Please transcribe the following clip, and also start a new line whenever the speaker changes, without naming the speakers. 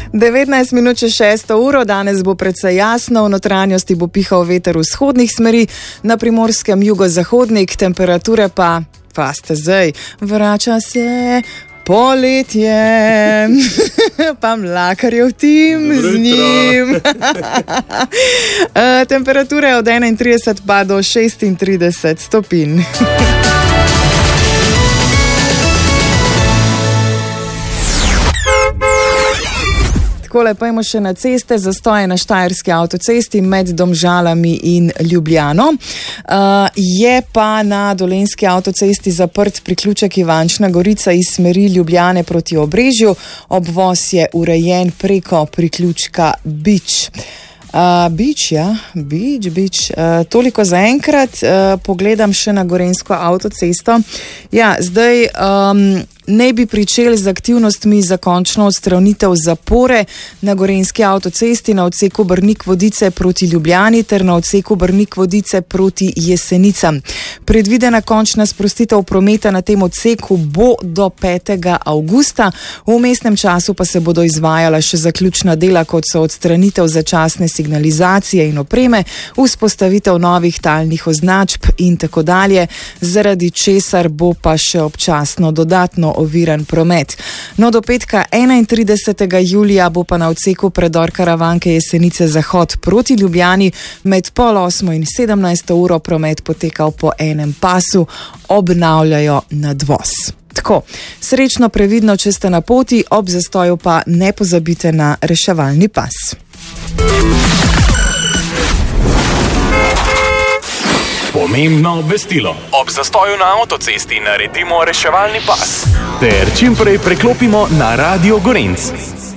19 minut čez 6. uro, danes bo precej jasno, v notranjosti bo pihal veter vzhodnih smeri, na Primorskem jugozahodnik, temperature pa zdaj, vrača se poletje, pa Mlakarjev tim z njim. Temperature od 31 pa do 36 stopinj. Takole pojmo še na ceste, zastoje na Štajerski avtocesti med Domžalami in Ljubljano. Je pa na Dolenjski avtocesti zaprt priključek Ivančna Gorica iz smeri Ljubljane proti Obrežju. Obvoz je urejen preko priključka Bič. Bič. Toliko za enkrat. Pogledam še na Gorenjsko avtocesto. Ja, zdaj ne bi pričeli z aktivnostmi za končno odstranitev zapore na Gorenjski avtocesti na odseku Brnik-Vodice proti Ljubljani ter na odseku Brnik-Vodice proti Jesenicam. Predvidena končna sprostitev prometa na tem odseku bo do 5. avgusta. V vmesnem času pa se bodo izvajala še zaključna dela, kot so odstranitev začasne signalizacije in opreme, vzpostavitev novih talnih označb in tako dalje, zaradi česar bo pa še občasno dodatno oviran promet. No, do petka 31. julija bo pa na odseku predor Karavanke Jesenice zahod proti Ljubljani med 7:30 in 17. uro promet potekal po enem pasu, obnavljajo nadvoz. Tako, srečno, previdno, če ste na poti, ob zastoju pa ne pozabite na reševalni pas.
Pomembno obvestilo. Ob zastoju na avtocesti naredimo reševalni pas ter čim prej preklopimo na Radio Gorenc.